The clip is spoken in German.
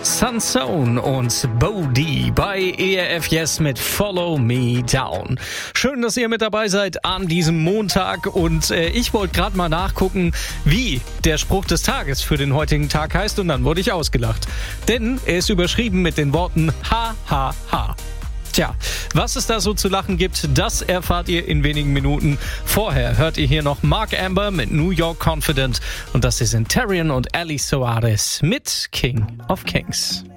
Sansone und Bodhi bei ERF Yes mit Follow Me Down. Schön, dass ihr mit dabei seid an diesem Montag und ich wollte gerade mal nachgucken, wie der Spruch des Tages für den heutigen Tag heißt und dann wurde ich ausgelacht. Denn er ist überschrieben mit den Worten Ha, ha, ha. Tja, was es da so zu lachen gibt, das erfahrt ihr in wenigen Minuten. Vorher hört ihr hier noch Mark Amber mit New York Confident und das sind Terrian und Ali Soares mit King of Kings.